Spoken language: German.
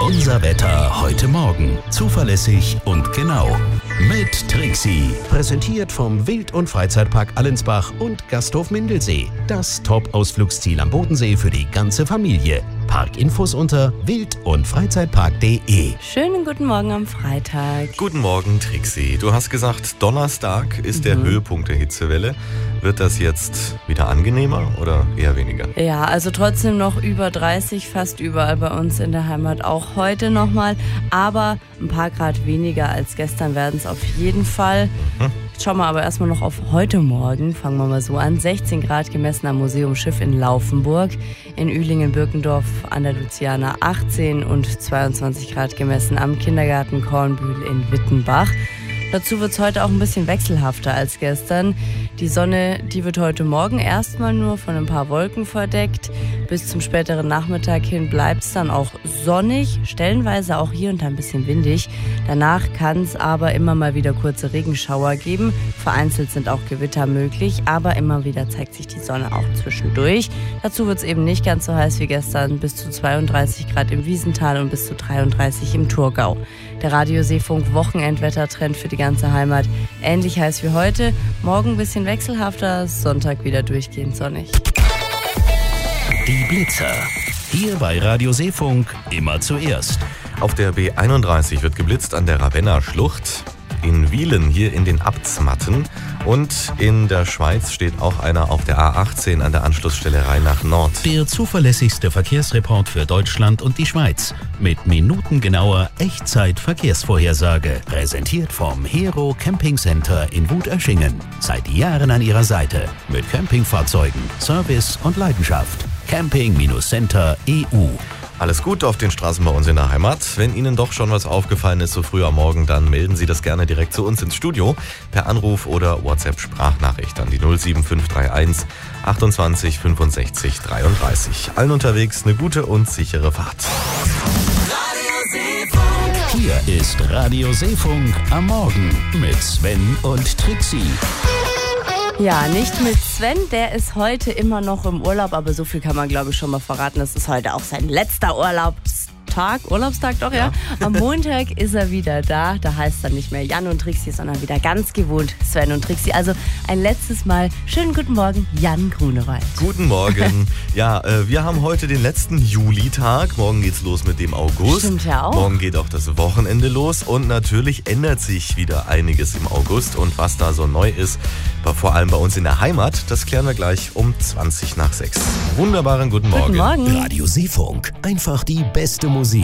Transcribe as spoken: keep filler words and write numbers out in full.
Unser Wetter heute Morgen. Zuverlässig und genau. Mit Trixie. Präsentiert vom Wild- und Freizeitpark Allensbach und Gasthof Mindelsee. Das Top-Ausflugsziel am Bodensee für die ganze Familie. Parkinfos unter wild- und freizeitpark punkt de. Schönen guten Morgen am Freitag. Guten Morgen, Trixie. Du hast gesagt, Donnerstag ist mhm. der Höhepunkt der Hitzewelle. Wird das jetzt wieder angenehmer oder eher weniger? Ja, also trotzdem noch über dreißig, fast überall bei uns in der Heimat. Auch heute nochmal, aber ein paar Grad weniger als gestern werden es auf jeden Fall. Mhm. Schauen wir aber erstmal noch auf heute Morgen. Fangen wir mal so an. sechzehn Grad gemessen am Museum Schiff in Laufenburg. In Ühlingen-Birkendorf an der Luciana achtzehn und zweiundzwanzig Grad gemessen am Kindergarten Kornbühl in Wittenbach. Dazu wird es heute auch ein bisschen wechselhafter als gestern. Die Sonne, die wird heute Morgen erstmal nur von ein paar Wolken verdeckt. Bis zum späteren Nachmittag hin bleibt es dann auch sonnig, stellenweise auch hier und da ein bisschen windig. Danach kann es aber immer mal wieder kurze Regenschauer geben. Vereinzelt sind auch Gewitter möglich, aber immer wieder zeigt sich die Sonne auch zwischendurch. Dazu wird es eben nicht ganz so heiß wie gestern, bis zu zweiunddreißig Grad im Wiesental und bis zu dreiunddreißig im Thurgau. Der Radio-Seefunk Wochenendwettertrend für die ganze Heimat. Ähnlich heiß wie heute, morgen ein bisschen wechselhafter, Sonntag wieder durchgehend sonnig. Die Blitzer. Hier bei Radio Seefunk immer zuerst. Auf der B einunddreißig wird geblitzt an der Ravenna-Schlucht. In Wielen hier in den Abtsmatten. Und in der Schweiz steht auch einer auf der A achtzehn an der Anschlussstelle Rhein nach Nord. Der zuverlässigste Verkehrsreport für Deutschland und die Schweiz. Mit minutengenauer Echtzeit-Verkehrsvorhersage. Präsentiert vom Hero Camping Center in Wutöschingen. Seit Jahren an Ihrer Seite. Mit Campingfahrzeugen, Service und Leidenschaft. Camping-Center E U. Alles gut auf den Straßen bei uns in der Heimat. Wenn Ihnen doch schon was aufgefallen ist so früh am Morgen, dann melden Sie das gerne direkt zu uns ins Studio per Anruf oder WhatsApp-Sprachnachricht an die null sieben fünf drei eins achtundzwanzig fünfundsechzig dreiunddreißig. Allen unterwegs eine gute und sichere Fahrt. Hier ist Radio Seefunk am Morgen mit Sven und Trixie. Ja, nicht mit Sven, der ist heute immer noch im Urlaub, aber so viel kann man, glaube ich, schon mal verraten. Das ist heute auch sein letzter Urlaubstag, Urlaubstag doch, ja. Am Montag ist er wieder da, da heißt es dann nicht mehr Jan und Trixie, sondern wieder ganz gewohnt Sven und Trixie. Also ein letztes Mal schönen guten Morgen, Jan Grunewald. Guten Morgen. Ja, äh, wir haben heute den letzten Julitag. Morgen geht's los mit dem August. Stimmt ja auch. Morgen geht auch das Wochenende los und natürlich ändert sich wieder einiges im August und was da so neu ist, vor allem bei uns in der Heimat, das klären wir gleich um zwanzig nach sechs. Wunderbaren guten Morgen. Guten Morgen. Radio Seefunk, einfach die beste Musik